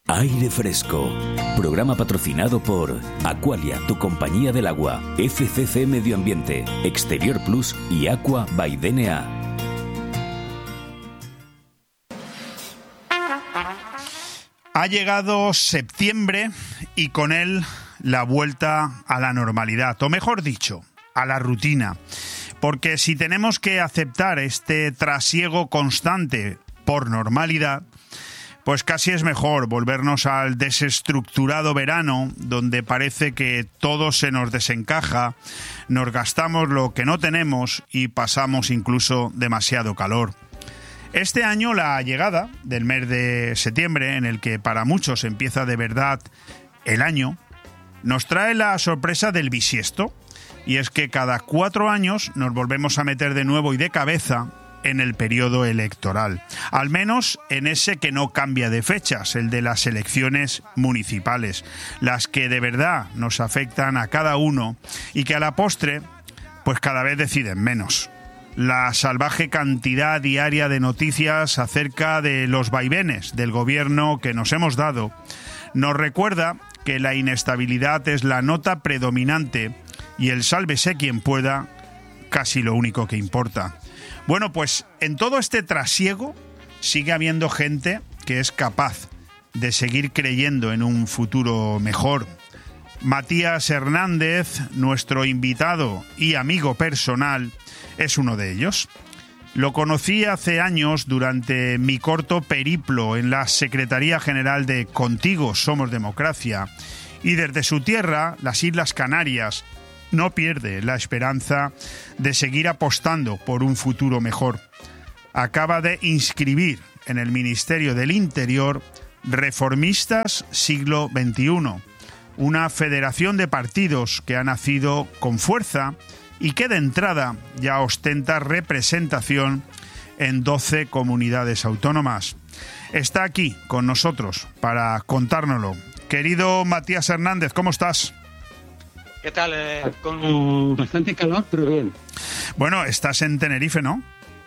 Aire Fresco. Programa patrocinado por Aqualia, tu compañía del agua, FCC Medio Ambiente, Exterior Plus y Aqua by DNA. Ha llegado septiembre y con él la vuelta a la normalidad, o mejor dicho, a la rutina. Porque si tenemos que aceptar este trasiego constante por normalidad, pues casi es mejor volvernos al desestructurado verano, donde parece que todo se nos desencaja, nos gastamos lo que no tenemos y pasamos incluso demasiado calor. Este año la llegada del mes de septiembre, en el que para muchos empieza de verdad el año, nos trae la sorpresa del bisiesto, y es que cada 4 años nos volvemos a meter de nuevo y de cabeza en el periodo electoral, al menos en ese que no cambia de fechas, el de las elecciones municipales, las que de verdad nos afectan a cada uno y que a la postre pues cada vez deciden menos. La salvaje cantidad diaria de noticias acerca de los vaivenes del gobierno que nos hemos dado nos recuerda que la inestabilidad es la nota predominante y el sálvese quien pueda casi lo único que importa. Bueno, pues en todo este trasiego sigue habiendo gente que es capaz de seguir creyendo en un futuro mejor. Matías Hernández, nuestro invitado y amigo personal, es uno de ellos. Lo conocí hace años durante mi corto periplo en la Secretaría General de Contigo Somos Democracia, y desde su tierra, las Islas Canarias, no pierde la esperanza de seguir apostando por un futuro mejor. Acaba de inscribir en el Ministerio del Interior Reformistas Siglo XXI, una federación de partidos que ha nacido con fuerza y que de entrada ya ostenta representación en 12 comunidades autónomas. Está aquí con nosotros para contárnoslo. Querido Matías Hernández, ¿cómo estás? ¿Qué tal? Con bastante calor, pero bien. Bueno, estás en Tenerife, ¿no?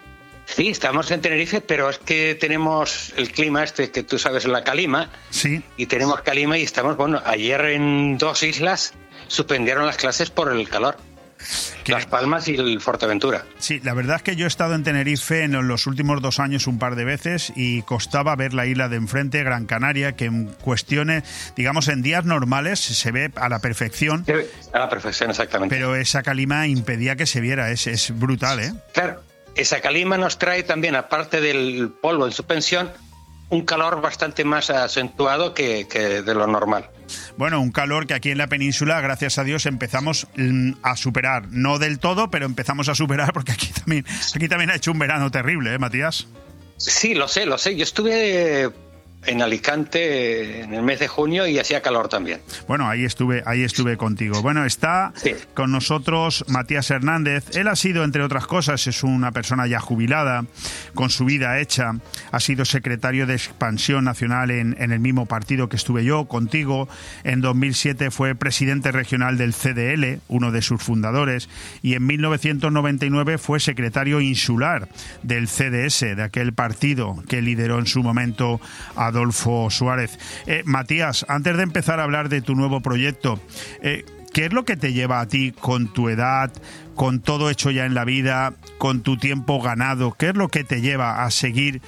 Sí, estamos en Tenerife, pero es que tenemos el clima este que tú sabes, la calima. Sí. Y tenemos calima y estamos, bueno, ayer en 2 islas suspendieron las clases por el calor. Las Palmas y el Fuerteventura. Sí, la verdad es que yo he estado en Tenerife en los últimos 2 años un par de veces y costaba ver la isla de enfrente, Gran Canaria, que en cuestiones, digamos, en días normales se ve a la perfección. A la perfección, exactamente. Pero esa calima impedía que se viera, es brutal, ¿eh? Claro, esa calima nos trae también, aparte del polvo en suspensión, un calor bastante más acentuado que de lo normal. Bueno, un calor que aquí en la península, gracias a Dios, empezamos a superar. No del todo, pero empezamos a superar porque aquí también ha hecho un verano terrible, ¿eh, Matías? Sí, lo sé. Yo estuve en Alicante en el mes de junio y hacía calor también. Bueno, ahí estuve contigo. Bueno, está con nosotros Matías Hernández. Él ha sido, entre otras cosas, es una persona ya jubilada, con su vida hecha. Ha sido secretario de Expansión Nacional en el mismo partido que estuve yo, contigo. En 2007 fue presidente regional del CDL, uno de sus fundadores, y en 1999 fue secretario insular del CDS, de aquel partido que lideró en su momento Adolfo Suárez. Matías, antes de empezar a hablar de tu nuevo proyecto, ¿qué es lo que te lleva a ti con tu edad, con todo hecho ya en la vida, con tu tiempo ganado? ¿Qué es lo que te lleva a seguir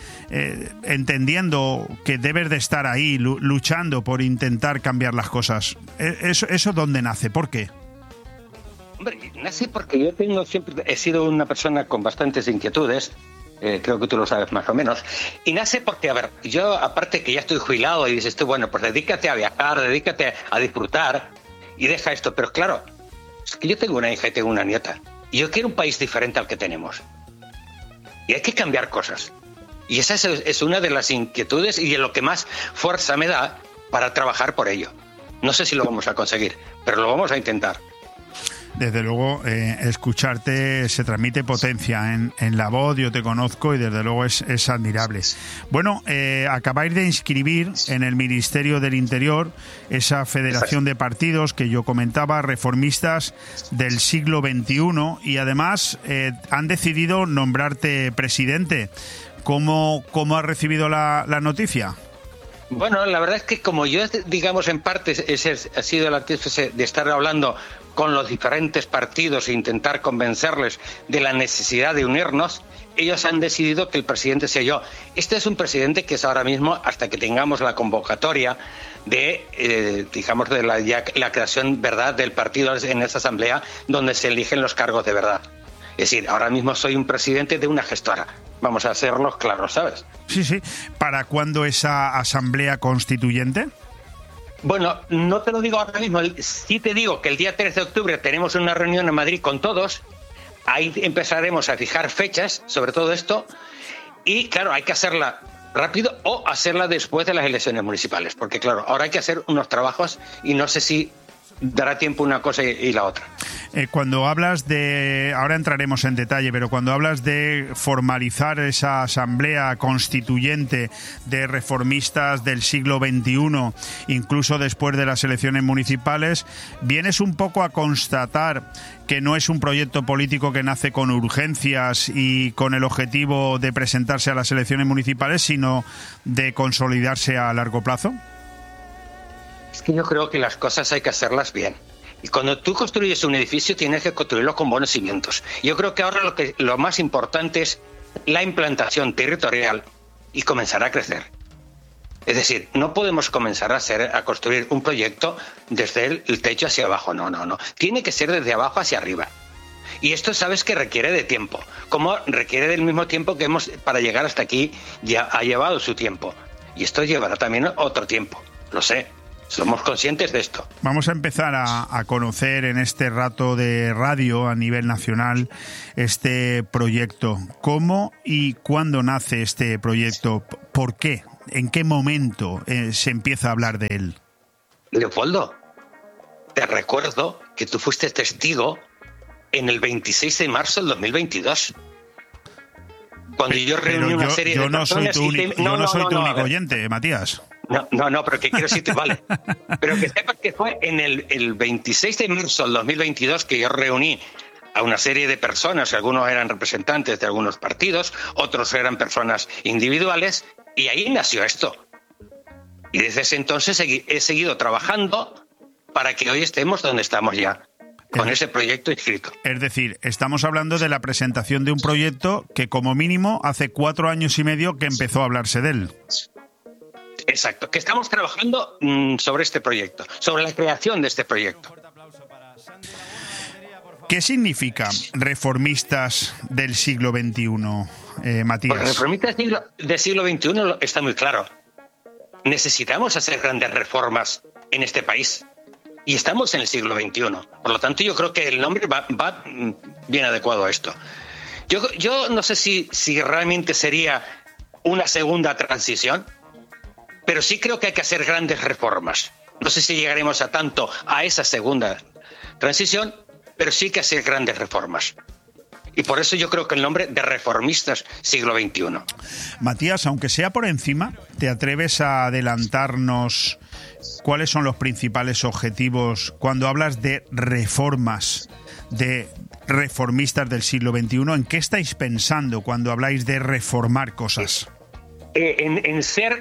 entendiendo que debes de estar ahí, luchando por intentar cambiar las cosas? ¿Eso dónde nace? ¿Por qué? Hombre, nace porque yo siempre he sido una persona con bastantes inquietudes. Creo que tú lo sabes más o menos. Y nace porque, a ver, yo aparte que ya estoy jubilado y dices tú, bueno, pues dedícate a viajar, dedícate a disfrutar y deja esto. Pero claro, es que yo tengo una hija y tengo una nieta. Y yo quiero un país diferente al que tenemos. Y hay que cambiar cosas. Y esa es una de las inquietudes y de lo que más fuerza me da para trabajar por ello. No sé si lo vamos a conseguir, pero lo vamos a intentar. Desde luego, escucharte se transmite potencia en la voz, yo te conozco y desde luego es admirable. Bueno, acabáis de inscribir en el Ministerio del Interior esa federación de partidos que yo comentaba, Reformistas del Siglo XXI, y además han decidido nombrarte presidente. ¿Cómo has recibido la noticia? Bueno, la verdad es que como yo, digamos, en parte ha sido el artífice de estar hablando con los diferentes partidos e intentar convencerles de la necesidad de unirnos, ellos han decidido que el presidente sea yo. Este es un presidente que es ahora mismo, hasta que tengamos la convocatoria de, digamos, de la creación, ¿verdad?, del partido en esa asamblea donde se eligen los cargos de verdad. Es decir, ahora mismo soy un presidente de una gestora. Vamos a hacerlos claros, ¿sabes? Sí. ¿Para cuándo esa asamblea constituyente? Bueno, no te lo digo ahora mismo. Sí te digo que el día 13 de octubre tenemos una reunión en Madrid con todos. Ahí empezaremos a fijar fechas sobre todo esto. Y claro, hay que hacerla rápido o hacerla después de las elecciones municipales. Porque claro, ahora hay que hacer unos trabajos y no sé si dará tiempo una cosa y la otra. Cuando hablas de, ahora entraremos en detalle, pero cuando hablas de formalizar esa asamblea constituyente de reformistas del siglo XXI, incluso después de las elecciones municipales, vienes un poco a constatar que no es un proyecto político que nace con urgencias y con el objetivo de presentarse a las elecciones municipales, sino de consolidarse a largo plazo. Es que yo creo que las cosas hay que hacerlas bien. Y cuando tú construyes un edificio tienes que construirlo con buenos cimientos. Yo creo que ahora lo más importante es la implantación territorial y comenzar a crecer. Es decir, no podemos comenzar a construir un proyecto desde el techo hacia abajo. No. Tiene que ser desde abajo hacia arriba. Y esto sabes que requiere de tiempo. Como requiere del mismo tiempo que para llegar hasta aquí ya ha llevado su tiempo. Y esto llevará también otro tiempo. Lo sé. Somos conscientes de esto. Vamos a empezar a conocer en este rato de radio a nivel nacional este proyecto. ¿Cómo y cuándo nace este proyecto? ¿Por qué? ¿En qué momento se empieza a hablar de él? Leopoldo, te recuerdo que tú fuiste testigo en el 26 de marzo del 2022. Cuando yo reuní una serie de personas... Yo no soy tu único oyente, Matías. No, pero que quiero decirte, vale. Pero que sepas que fue en el 26 de marzo del 2022 que yo reuní a una serie de personas, algunos eran representantes de algunos partidos, otros eran personas individuales, y ahí nació esto. Y desde ese entonces he seguido trabajando para que hoy estemos donde estamos ya, con ese proyecto inscrito. Es decir, estamos hablando de la presentación de un proyecto que como mínimo hace 4 años y medio que empezó a hablarse de él. Exacto, que estamos trabajando sobre este proyecto, sobre la creación de este proyecto. ¿Qué significa reformistas del siglo XXI, Matías? Pues reformistas del siglo XXI está muy claro. Necesitamos hacer grandes reformas en este país y estamos en el siglo XXI. Por lo tanto, yo creo que el nombre va bien adecuado a esto. Yo no sé si realmente sería una segunda transición, pero sí creo que hay que hacer grandes reformas. No sé si llegaremos a esa segunda transición, pero sí que hacer grandes reformas. Y por eso yo creo que el nombre de reformistas siglo XXI. Matías, aunque sea por encima, ¿te atreves a adelantarnos cuáles son los principales objetivos cuando hablas de reformas, de reformistas del siglo XXI? ¿En qué estáis pensando cuando habláis de reformar cosas? En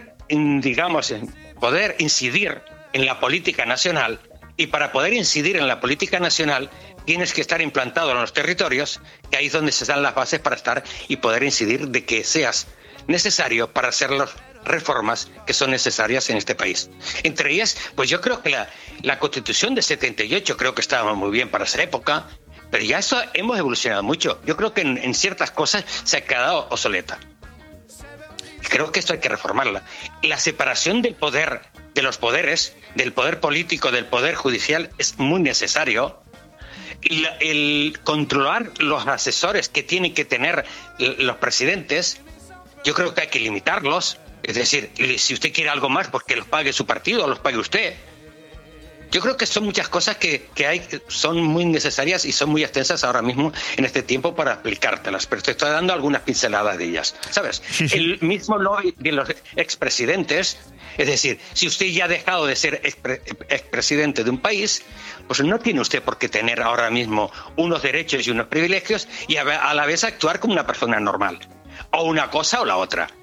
poder incidir en la política nacional, y para poder incidir en la política nacional tienes que estar implantado en los territorios, que ahí es donde se dan las bases para estar y poder incidir de que seas necesario para hacer las reformas que son necesarias en este país. Entre ellas, pues yo creo que la Constitución de 78 creo que estaba muy bien para esa época, pero ya eso hemos evolucionado mucho. Yo creo que en ciertas cosas se ha quedado obsoleta. Creo que esto hay que reformarla. La separación del poder, de los poderes, del poder político, del poder judicial, es muy necesario. Y el controlar los asesores que tienen que tener los presidentes, yo creo que hay que limitarlos. Es decir, si usted quiere algo más, pues que los pague su partido o los pague usted. Yo creo que son muchas cosas que son muy necesarias y son muy extensas ahora mismo en este tiempo para explicártelas, pero te estoy dando algunas pinceladas de ellas, ¿sabes? Sí. El mismo lobby de los expresidentes, es decir, si usted ya ha dejado de ser expresidente de un país, pues no tiene usted por qué tener ahora mismo unos derechos y unos privilegios y a la vez actuar como una persona normal, o una cosa o la otra.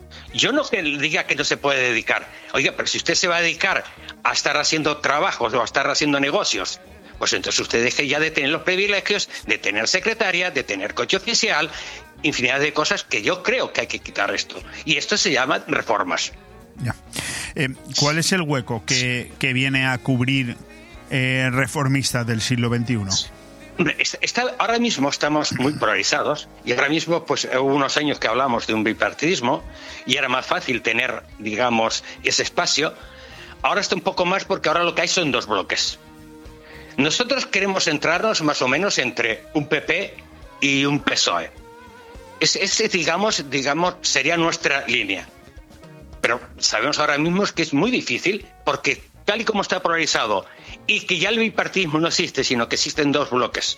Yo no que diga que no se puede dedicar. Oiga, pero si usted se va a dedicar a estar haciendo trabajos o a estar haciendo negocios, pues entonces usted deje ya de tener los privilegios, de tener secretaria, de tener coche oficial, infinidad de cosas que yo creo que hay que quitar esto. Y esto se llama reformas. Ya. ¿Cuál es el hueco que viene a cubrir reformistas del siglo XXI? Ahora mismo estamos muy polarizados y ahora mismo pues hubo unos años que hablamos de un bipartidismo y era más fácil tener, digamos, ese espacio. Ahora está un poco más porque ahora lo que hay son dos bloques. Nosotros queremos centrarnos más o menos entre un PP y un PSOE. Ese digamos, sería nuestra línea. Pero sabemos ahora mismo que es muy difícil porque tal y como está polarizado y que ya el bipartidismo no existe, sino que existen dos bloques,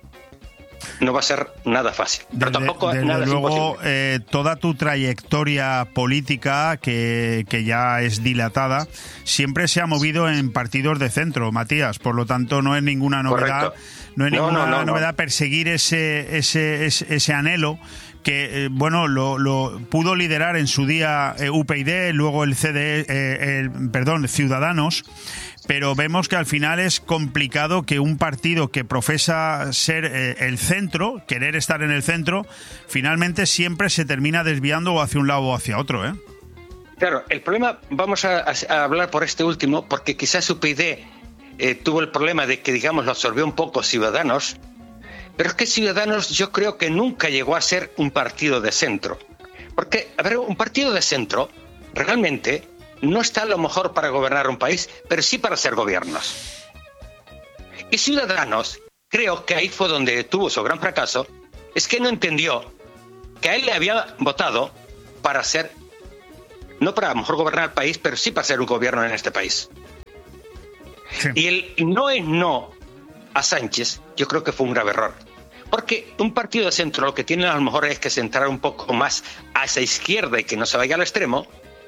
no va a ser nada fácil. Pero tampoco nada luego, es imposible. Toda tu trayectoria política, que ya es dilatada, siempre se ha movido en partidos de centro, Matías. Por lo tanto, no es ninguna novedad. Correcto. No es ninguna novedad perseguir ese anhelo que lo pudo liderar en su día UPyD, luego el Ciudadanos, pero vemos que al final es complicado que un partido que profesa ser el centro, querer estar en el centro, finalmente siempre se termina desviando o hacia un lado o hacia otro, ¿eh? Claro, el problema, vamos a hablar por este último, porque quizás UPyD tuvo el problema de que, digamos, lo absorbió un poco Ciudadanos, pero es que Ciudadanos yo creo que nunca llegó a ser un partido de centro. Porque, a ver, un partido de centro realmente no está a lo mejor para gobernar un país, pero sí para hacer gobiernos. Y Ciudadanos, creo que ahí fue donde tuvo su gran fracaso, es que no entendió que a él le había votado para ser, no para a lo mejor gobernar el país, pero sí para ser un gobierno en este país. Sí. Y el no es no a Sánchez, yo creo que fue un grave error. Porque un partido de centro lo que tiene a lo mejor es que centrar un poco más a esa izquierda y que no se vaya al extremo,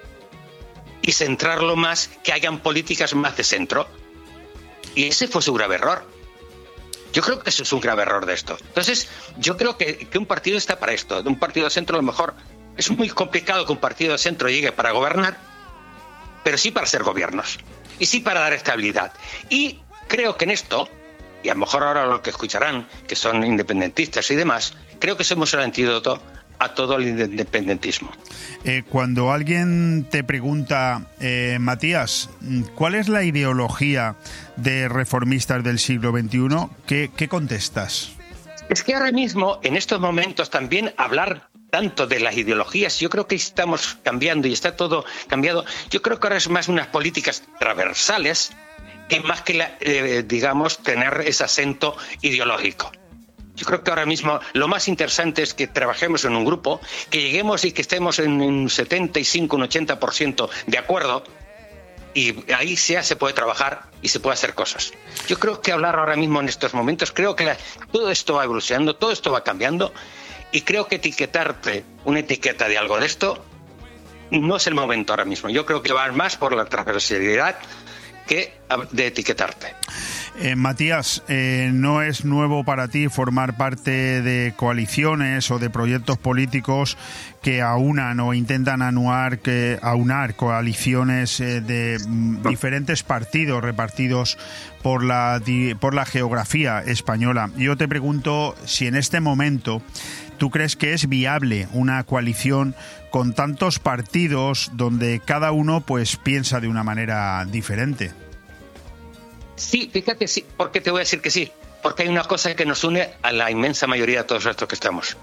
y centrarlo más, que hayan políticas más de centro. Y ese fue su grave error. Yo creo que eso es un grave error de esto. Entonces, yo creo que un partido está para esto. Un partido de centro a lo mejor es muy complicado que un partido de centro llegue para gobernar, pero sí para hacer gobiernos. Y sí para dar estabilidad. Y creo que en esto, y a lo mejor ahora lo que escucharán, que son independentistas y demás, creo que somos el antídoto a todo el independentismo. Cuando alguien te pregunta, Matías, ¿cuál es la ideología de reformistas del siglo XXI? ¿Qué contestas? Es que ahora mismo, en estos momentos, también hablar tanto de las ideologías, yo creo que estamos cambiando y está todo cambiado. Yo creo que ahora es más unas políticas transversales que más que, digamos, tener ese acento ideológico. Yo creo que ahora mismo lo más interesante es que trabajemos en un grupo, que lleguemos y que estemos en un 75, un 80% de acuerdo, y ahí se puede trabajar y se puede hacer cosas. Yo creo que hablar ahora mismo en estos momentos, creo que todo esto va evolucionando, todo esto va cambiando, y creo que etiquetarte una etiqueta de algo de esto no es el momento ahora mismo. Yo creo que va más por la transversalidad que de etiquetarte. Matías, no es nuevo para ti formar parte de coaliciones o de proyectos políticos que aunan o intentan aunar coaliciones de diferentes partidos repartidos por la geografía española. Yo te pregunto si en este momento ¿tú crees que es viable una coalición con tantos partidos donde cada uno pues piensa de una manera diferente? Sí, fíjate, sí. ¿Por qué te voy a decir que sí? Porque hay una cosa que nos une a la inmensa mayoría de todos estos que estamos.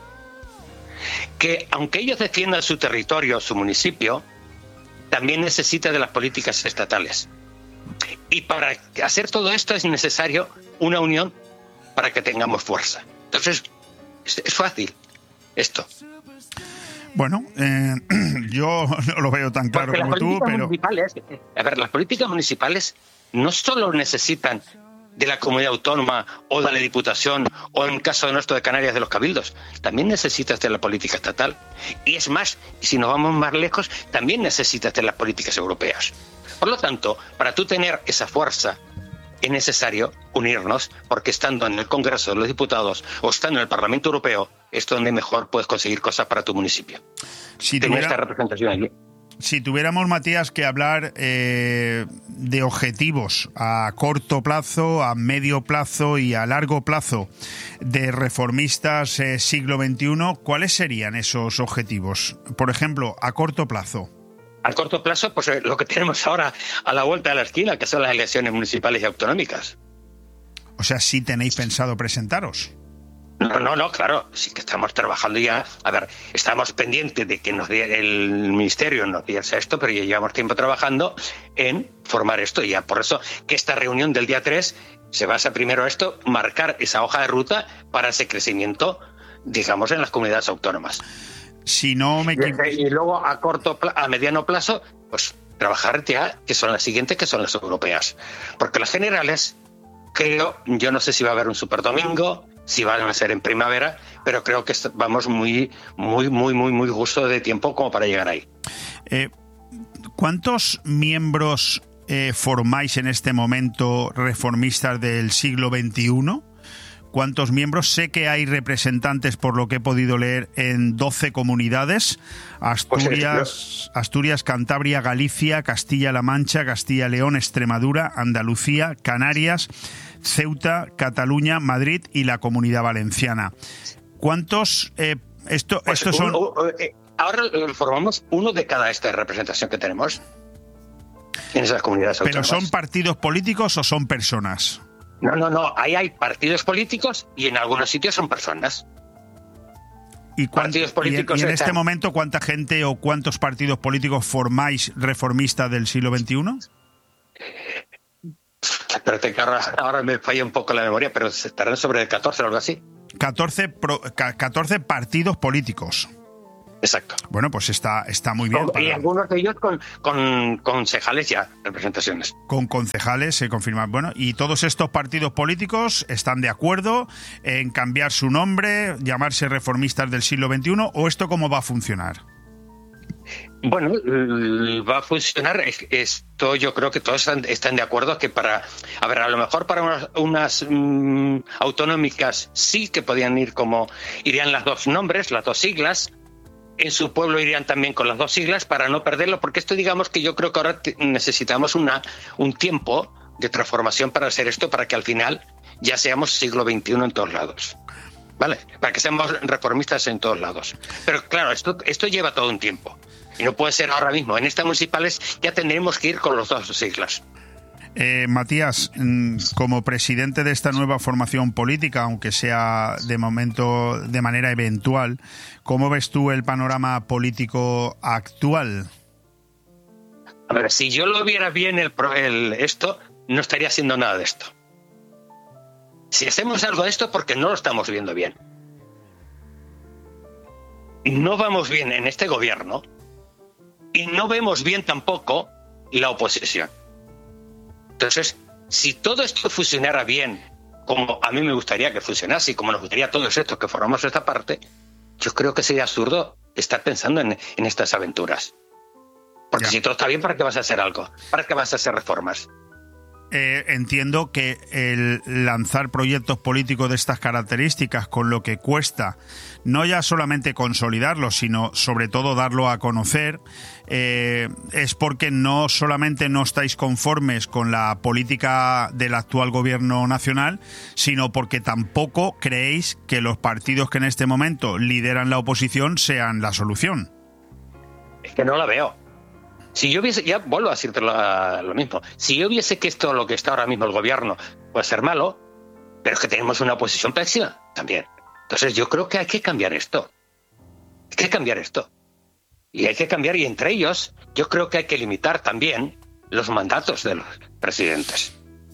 Que aunque ellos defiendan su territorio, su municipio, también necesita de las políticas estatales. Y para hacer todo esto es necesario una unión para que tengamos fuerza. Entonces, es fácil esto. Bueno, yo no lo veo tan claro como tú, pero... Las políticas municipales no solo necesitan de la comunidad autónoma o de la Diputación o en el caso nuestro de Canarias de los cabildos, también necesitas de la política estatal. Y es más, si nos vamos más lejos, también necesitas de las políticas europeas. Por lo tanto, para tú tener esa fuerza es necesario unirnos, porque estando en el Congreso de los Diputados o estando en el Parlamento Europeo, es donde mejor puedes conseguir cosas para tu municipio. Tener esta representación allí. Si tuviéramos, Matías, que hablar de objetivos a corto plazo, a medio plazo y a largo plazo de reformistas siglo XXI, ¿cuáles serían esos objetivos? Por ejemplo, a corto plazo. A corto plazo, pues lo que tenemos ahora a la vuelta de la esquina, que son las elecciones municipales y autonómicas. O sea, ¿sí tenéis pensado presentaros? No, claro, sí que estamos trabajando ya. A ver, estamos pendientes de que el Ministerio nos diese esto, pero ya llevamos tiempo trabajando en formar esto. Y ya por eso que esta reunión del día 3 se basa primero en esto, marcar esa hoja de ruta para ese crecimiento, digamos, en las comunidades autónomas. Si no me equivoco. Y luego a mediano plazo, pues trabajar ya, que son las siguientes, que son las europeas. Porque las generales, yo no sé si va a haber un superdomingo, si van a ser en primavera, pero creo que vamos muy justo de tiempo como para llegar ahí. ¿Cuántos miembros formáis en este momento reformistas del siglo XXI? ¿Cuántos miembros? Sé que hay representantes, por lo que he podido leer, en 12 comunidades: Asturias, Cantabria, Galicia, Castilla-La Mancha, Castilla-León, Extremadura, Andalucía, Canarias, Ceuta, Cataluña, Madrid y la Comunidad Valenciana. ¿Cuántos? Estos son... Ahora formamos uno de cada esta representación que tenemos en esas comunidades autónomas. ¿Pero son partidos políticos o son personas? No. Ahí hay partidos políticos y en algunos sitios son personas. Partidos políticos. ¿Y en este momento cuánta gente o cuántos partidos políticos formáis reformistas del siglo XXI? Espérate que ahora me falla un poco la memoria, pero se estarán sobre 14 o algo así. 14 partidos políticos. Exacto. Bueno, pues está muy bien. Y algunos de ellos con concejales ya, representaciones. Con concejales se confirman. Bueno, y todos estos partidos políticos están de acuerdo en cambiar su nombre, llamarse reformistas del siglo XXI, ¿o esto cómo va a funcionar? Bueno, va a funcionar. Esto yo creo que todos están de acuerdo que a lo mejor para unas autonómicas sí que podían irían las dos nombres, las dos siglas. En su pueblo irían también con las dos siglas para no perderlo, porque esto, digamos que yo creo que ahora necesitamos un tiempo de transformación para hacer esto, para que al final ya seamos siglo XXI en todos lados. ¿Vale? Para que seamos reformistas en todos lados. Pero claro, esto lleva todo un tiempo. Y no puede ser ahora mismo. En estas municipales ya tendremos que ir con las dos siglas. Matías, como presidente de esta nueva formación política, aunque sea de momento de manera eventual, ¿cómo ves tú el panorama político actual? A ver, si yo lo viera bien esto, no estaría haciendo nada de esto. Si hacemos algo de esto, porque no lo estamos viendo bien. No vamos bien en este gobierno y no vemos bien tampoco la oposición. Entonces, si todo esto funcionara bien, como a mí me gustaría que funcionase y como nos gustaría a todos estos que formamos esta parte, yo creo que sería absurdo estar pensando en estas aventuras. Porque si todo está bien, ¿para qué vas a hacer algo? ¿Para qué vas a hacer reformas? Entiendo que el lanzar proyectos políticos de estas características, con lo que cuesta, no ya solamente consolidarlo, sino sobre todo darlo a conocer, es porque no solamente no estáis conformes con la política del actual gobierno nacional, sino porque tampoco creéis que los partidos que en este momento lideran la oposición sean la solución. Es que no la veo. Si yo viese, ya vuelvo a decirte lo mismo, si yo viese que esto, lo que está ahora mismo el gobierno, puede ser malo, pero es que tenemos una oposición pésima también. Entonces yo creo que hay que cambiar esto. Hay que cambiar esto. Y hay que cambiar, y entre ellos, yo creo que hay que limitar también los mandatos de los presidentes.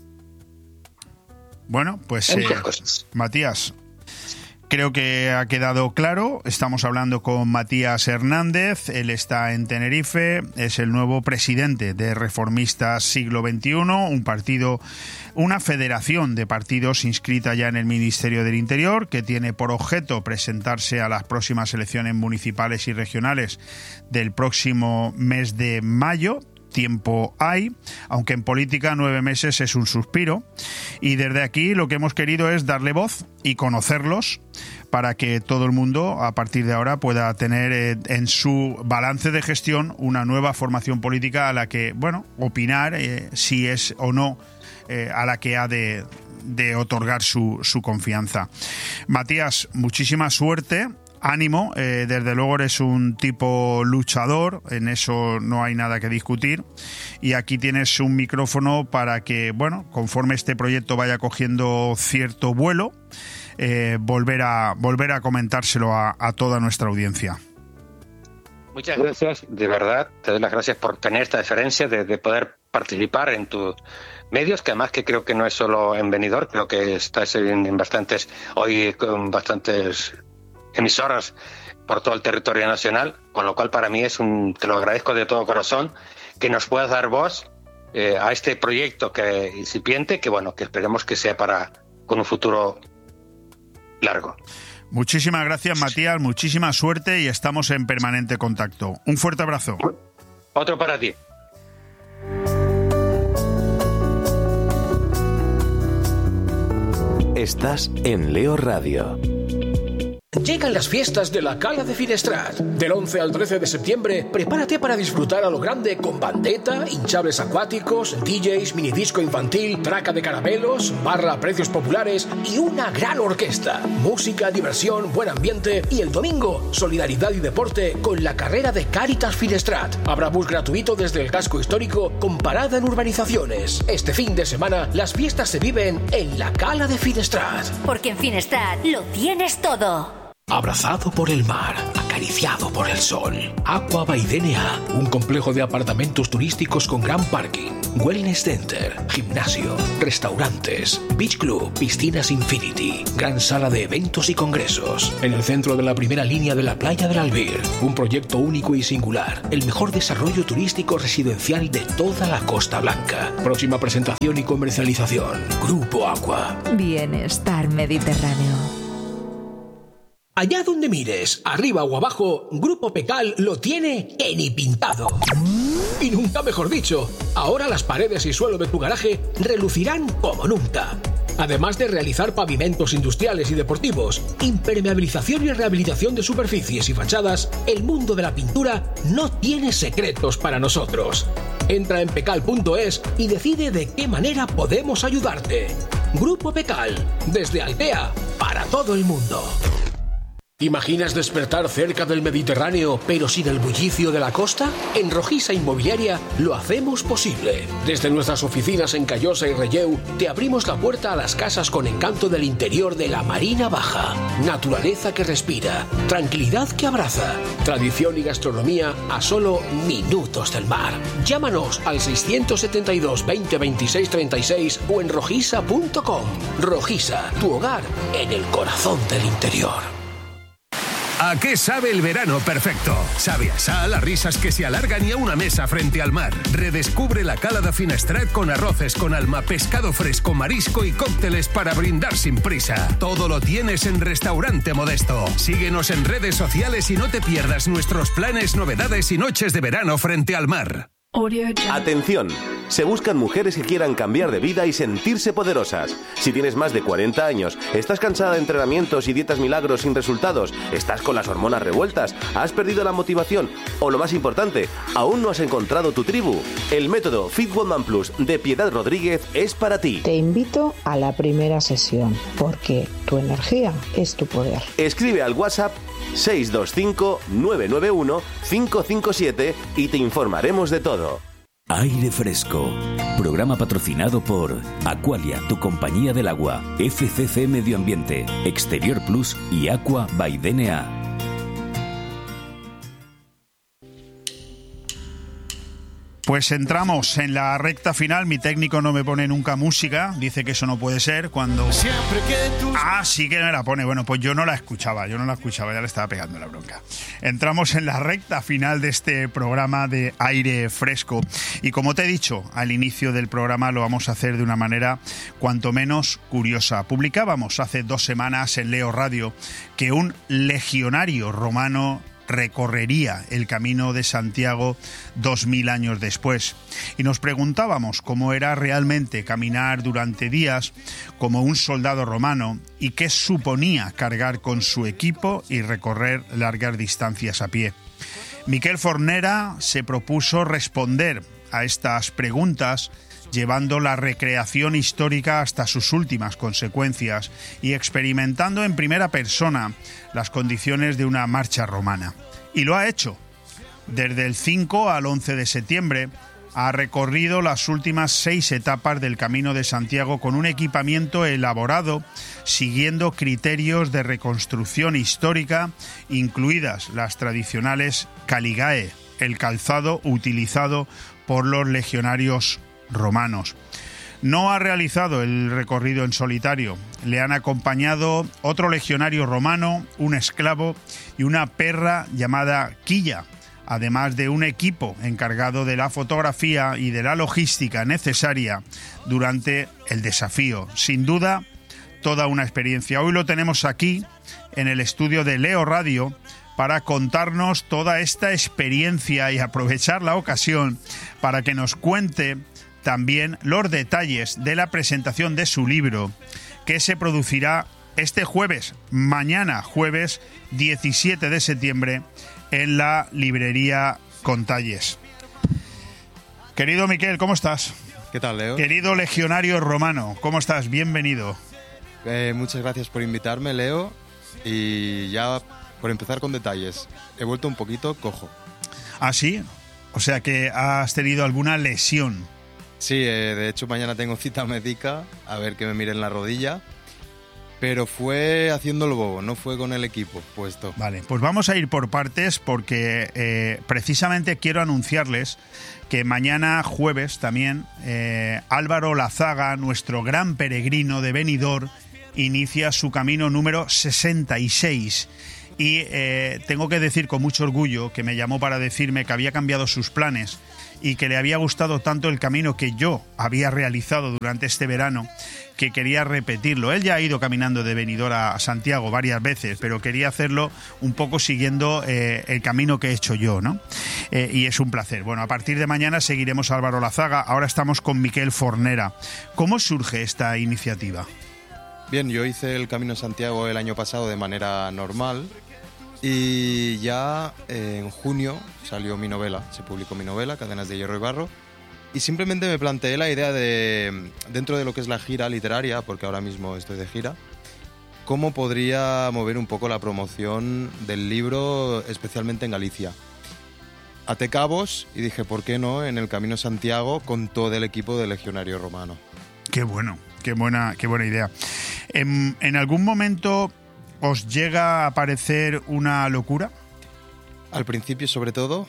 Bueno, pues Matías, creo que ha quedado claro. Estamos hablando con Matías Hernández. Él está en Tenerife. Es el nuevo presidente de Reformistas Siglo XXI, un partido, una federación de partidos inscrita ya en el Ministerio del Interior, que tiene por objeto presentarse a las próximas elecciones municipales y regionales del próximo mes de mayo. tiempo hay, aunque en política 9 meses es un suspiro. Y desde aquí lo que hemos querido es darle voz y conocerlos para que todo el mundo a partir de ahora pueda tener en su balance de gestión una nueva formación política a la que, bueno, opinar si es o no a la que ha de otorgar su confianza. Matías, muchísima suerte. Ánimo, desde luego eres un tipo luchador, en eso no hay nada que discutir, y aquí tienes un micrófono para que, bueno, conforme este proyecto vaya cogiendo cierto vuelo, volver a comentárselo a toda nuestra audiencia. Muchas gracias, de verdad, te doy las gracias por tener esta deferencia de poder participar en tus medios, que además que creo que no es solo en Benidorm, creo que estás en bastantes, hoy con bastantes emisoras por todo el territorio nacional, con lo cual para mí te lo agradezco de todo corazón que nos puedas dar voz a este proyecto que incipiente, que bueno, que esperemos que sea con un futuro largo. Muchísimas gracias, Matías, muchísima suerte y estamos en permanente contacto. Un fuerte abrazo. Otro para ti. Estás en Leo Radio. Llegan las fiestas de la Cala de Finestrat. Del 11 al 13 de septiembre, prepárate para disfrutar a lo grande con bandeta, hinchables acuáticos, DJs, minidisco infantil, traca de caramelos, barra a precios populares y una gran orquesta. Música, diversión, buen ambiente y el domingo, solidaridad y deporte con la carrera de Càritas Finestrat. Habrá bus gratuito desde el casco histórico con parada en urbanizaciones. Este fin de semana, las fiestas se viven en la Cala de Finestrat. Porque en Finestrat lo tienes todo. Abrazado por el mar, acariciado por el sol. Aqua Baidenia, un complejo de apartamentos turísticos con gran parking, wellness center, gimnasio, restaurantes, beach club, piscinas infinity, gran sala de eventos y congresos. En el centro de la primera línea de la playa del Albir, un proyecto único y singular, el mejor desarrollo turístico residencial de toda la Costa Blanca. Próxima presentación y comercialización, Grupo Aqua. Bienestar Mediterráneo. Allá donde mires, arriba o abajo, Grupo Pecal lo tiene en y pintado. Y nunca mejor dicho, ahora las paredes y suelo de tu garaje relucirán como nunca. Además de realizar pavimentos industriales y deportivos, impermeabilización y rehabilitación de superficies y fachadas, el mundo de la pintura no tiene secretos para nosotros. Entra en pecal.es y decide de qué manera podemos ayudarte. Grupo Pecal, desde Altea, para todo el mundo. ¿Imaginas despertar cerca del Mediterráneo, pero sin el bullicio de la costa? En Rojiza Inmobiliaria lo hacemos posible. Desde nuestras oficinas en Callosa y Relleu, te abrimos la puerta a las casas con encanto del interior de la Marina Baja. Naturaleza que respira, tranquilidad que abraza, tradición y gastronomía a solo minutos del mar. Llámanos al 672 20 26 36 o en rojiza.com. Rojiza, tu hogar en el corazón del interior. ¿A qué sabe el verano perfecto? Sabe a sal, a risas que se alargan y a una mesa frente al mar. Redescubre la Cala de Finestrat con arroces con alma, pescado fresco, marisco y cócteles para brindar sin prisa. Todo lo tienes en Restaurante Modesto. Síguenos en redes sociales y no te pierdas nuestros planes, novedades y noches de verano frente al mar. Atención, se buscan mujeres que quieran cambiar de vida y sentirse poderosas. Si tienes más de 40 años, estás cansada de entrenamientos y dietas milagros sin resultados, estás con las hormonas revueltas, has perdido la motivación o lo más importante, aún no has encontrado tu tribu, el método Fit Woman Plus de Piedad Rodríguez es para ti. Te invito a la primera sesión porque tu energía es tu poder. Escribe al WhatsApp 625-991-557 y te informaremos de todo. Aire Fresco, programa patrocinado por Aqualia, tu compañía del agua, FCC Medio Ambiente, Exterior Plus y Aqua Baidenia. Pues entramos en la recta final. Mi técnico no me pone nunca música. Dice que eso no puede ser cuando... Siempre que tú... sí que me la pone. Bueno, pues yo no la escuchaba, ya le estaba pegando la bronca. Entramos en la recta final de este programa de Aire Fresco. Y como te he dicho al inicio del programa, lo vamos a hacer de una manera cuanto menos curiosa. Publicábamos hace 2 semanas en Leo Radio que un legionario romano recorrería el Camino de Santiago 2000 años después. Y nos preguntábamos cómo era realmente caminar durante días como un soldado romano y qué suponía cargar con su equipo y recorrer largas distancias a pie. Miquel Fornera se propuso responder a estas preguntas llevando la recreación histórica hasta sus últimas consecuencias y experimentando en primera persona las condiciones de una marcha romana. Y lo ha hecho. Desde el 5 al 11 de septiembre ha recorrido las últimas 6 etapas del Camino de Santiago con un equipamiento elaborado siguiendo criterios de reconstrucción histórica, incluidas las tradicionales caligae, el calzado utilizado por los legionarios romanos. No ha realizado el recorrido en solitario. Le han acompañado otro legionario romano, un esclavo y una perra llamada Quilla, además de un equipo encargado de la fotografía y de la logística necesaria durante el desafío. Sin duda, toda una experiencia. Hoy lo tenemos aquí, en el estudio de Leo Radio, para contarnos toda esta experiencia y aprovechar la ocasión para que nos cuente también los detalles de la presentación de su libro, que se producirá este jueves, mañana jueves 17 de septiembre, en la librería Contalles. Querido Miquel, ¿cómo estás? ¿Qué tal, Leo? Querido legionario romano, ¿cómo estás? Bienvenido. Muchas gracias por invitarme, Leo. Y ya, por empezar con detalles, he vuelto un poquito cojo. ¿Ah, sí? O sea que has tenido alguna lesión. Sí, de hecho mañana tengo cita médica, a ver que me miren la rodilla, pero fue haciendo el bobo, no fue con el equipo puesto. Vale, pues vamos a ir por partes porque precisamente quiero anunciarles que mañana jueves también Álvaro Lazaga, nuestro gran peregrino de Benidorm, inicia su camino número 66. Y tengo que decir con mucho orgullo que me llamó para decirme que había cambiado sus planes y que le había gustado tanto el camino que yo había realizado durante este verano que quería repetirlo. Él ya ha ido caminando de Benidorm a Santiago varias veces, pero quería hacerlo un poco siguiendo el camino que he hecho yo, ¿no? Y es un placer. Bueno, a partir de mañana seguiremos a Álvaro Lazaga. Ahora estamos con Miquel Fornera. ¿Cómo surge esta iniciativa? Bien, yo hice el Camino de Santiago el año pasado de manera normal y ya en junio salió mi novela, se publicó mi novela, Cadenas de Hierro y Barro, y simplemente me planteé la idea de, dentro de lo que es la gira literaria, porque ahora mismo estoy de gira, cómo podría mover un poco la promoción del libro, especialmente en Galicia. Até cabos y dije, ¿por qué no en el Camino de Santiago con todo el equipo de Legionario Romano? Qué bueno, qué buena idea. ¿En algún momento os llega a parecer una locura? Al principio, sobre todo,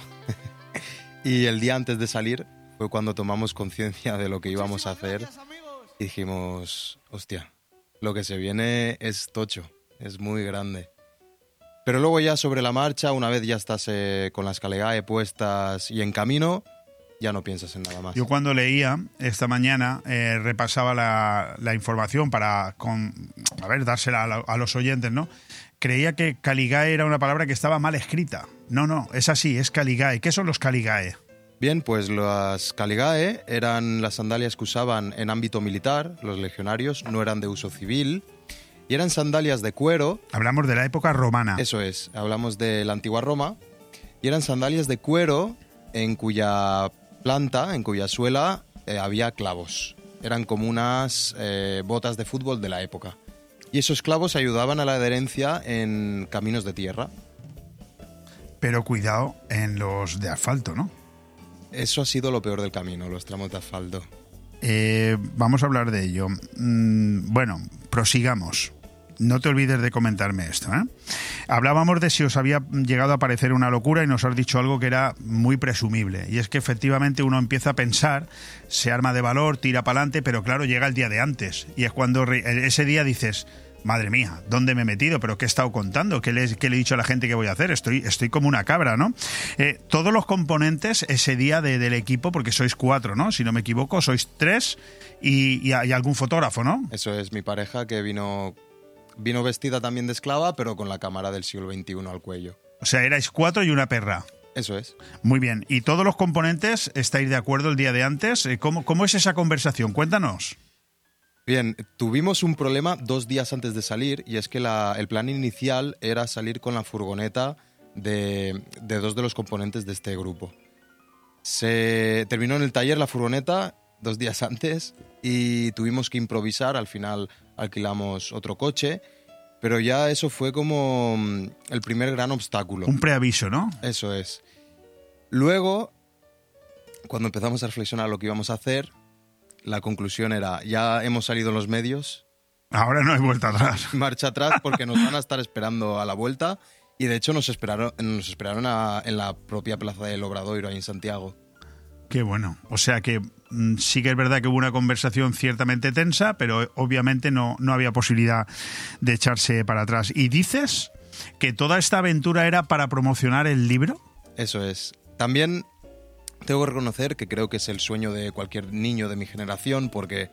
y el día antes de salir fue cuando tomamos conciencia de lo que íbamos a hacer y dijimos, hostia, lo que se viene es tocho, es muy grande. Pero luego ya sobre la marcha, una vez ya estás con las calegae puestas y en camino, ya no piensas en nada más. Yo cuando leía esta mañana, repasaba la información para dársela a los oyentes, ¿no? Creía que caligae era una palabra que estaba mal escrita. No, es así, es caligae. ¿Qué son los caligae? Bien, pues las caligae eran las sandalias que usaban en ámbito militar, los legionarios, no eran de uso civil, y eran sandalias de cuero. Hablamos de la época romana. Eso es, hablamos de la antigua Roma, y eran sandalias de cuero en cuya planta, en cuya suela, había clavos. Eran como unas botas de fútbol de la época. Y esos clavos ayudaban a la adherencia en caminos de tierra. Pero cuidado en los de asfalto, ¿no? Eso ha sido lo peor del camino, los tramos de asfalto. Vamos a hablar de ello. Bueno, prosigamos. No te olvides de comentarme esto, ¿eh? Hablábamos de si os había llegado a parecer una locura y nos has dicho algo que era muy presumible. Y es que efectivamente uno empieza a pensar, se arma de valor, tira para adelante, pero claro, llega el día de antes. Y es cuando ese día dices, madre mía, ¿dónde me he metido? ¿Pero qué he estado contando? ¿Qué le he dicho a la gente que voy a hacer? Estoy como una cabra, ¿no? Todos los componentes ese día del equipo, porque sois 4, ¿no? Si no me equivoco, sois 3 y algún fotógrafo, ¿no? Eso es, mi pareja que vino vestida también de esclava, pero con la cámara del siglo XXI al cuello. O sea, erais 4 y una perra. Eso es. Muy bien. ¿Y todos los componentes estáis de acuerdo el día de antes? ¿Cómo es esa conversación? Cuéntanos. Bien, tuvimos un problema 2 días antes de salir, y es que el plan inicial era salir con la furgoneta de 2 de los componentes de este grupo. Se terminó en el taller la furgoneta 2 días antes y tuvimos que improvisar. Al final alquilamos otro coche, pero ya eso fue como el primer gran obstáculo. Un preaviso, ¿no? Eso es. Luego, cuando empezamos a reflexionar lo que íbamos a hacer, la conclusión era, ya hemos salido en los medios. Ahora no hay vuelta atrás. Marcha atrás, porque nos van a estar esperando a la vuelta. Y de hecho nos esperaron en la propia plaza del Obradoiro, ahí en Santiago. Qué bueno. O sea que sí que es verdad que hubo una conversación ciertamente tensa, pero obviamente no había posibilidad de echarse para atrás. ¿Y dices que toda esta aventura era para promocionar el libro? Eso es. También tengo que reconocer que creo que es el sueño de cualquier niño de mi generación, porque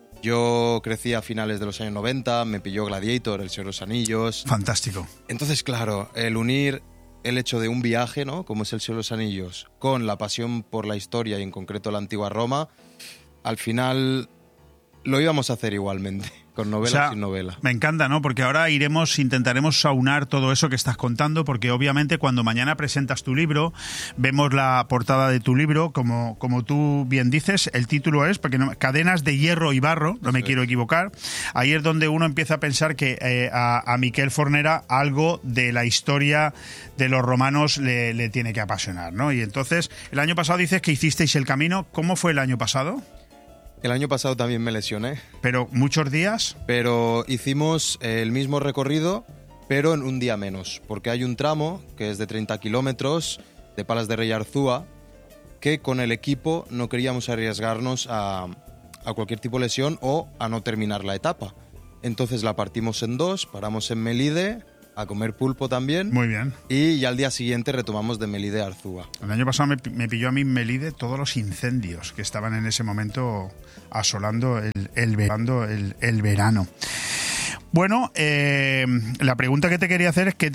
yo crecí a finales de los años 90, me pilló Gladiator, El Señor de los Anillos. Fantástico. Entonces, claro, el unir el hecho de un viaje, ¿no?, como es El Señor de los Anillos, con la pasión por la historia y en concreto la antigua Roma, al final lo íbamos a hacer igualmente, con novela o sin novela. Me encanta, ¿no? Porque ahora intentaremos saunar todo eso que estás contando, porque obviamente cuando mañana presentas tu libro, vemos la portada de tu libro, como tú bien dices, el título es, porque Cadenas de hierro y barro, no me quiero equivocar. Ahí es donde uno empieza a pensar que a Miquel Fornera algo de la historia de los romanos le tiene que apasionar, ¿no? Y entonces, el año pasado dices que hicisteis el camino. ¿Cómo fue el año pasado? El año pasado también me lesioné. ¿Pero muchos días? Pero hicimos el mismo recorrido, pero en un día menos, porque hay un tramo que es de 30 kilómetros de Palas de Rey a Arzúa, que con el equipo no queríamos arriesgarnos a cualquier tipo de lesión o a no terminar la etapa. Entonces la partimos en 2, paramos en Melide a comer pulpo también. Muy bien. Y ya al día siguiente retomamos de Melide a Arzúa. El año pasado me pilló a mí en Melide todos los incendios que estaban en ese momento asolando el verano. Bueno, la pregunta que te quería hacer es